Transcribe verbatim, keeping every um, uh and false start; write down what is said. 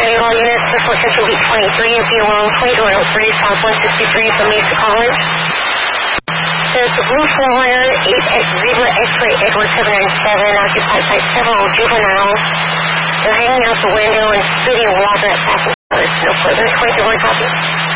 County all units, Central Central Beat twenty-three, and P O L twenty-two oh three, South one sixty-three from Mesa College. Says roof owner eight X Zebra X-ray Edward seven nine seven, occupied by several juveniles. They're hanging out the window and spitting water at passengers. No further, twenty-two one copy.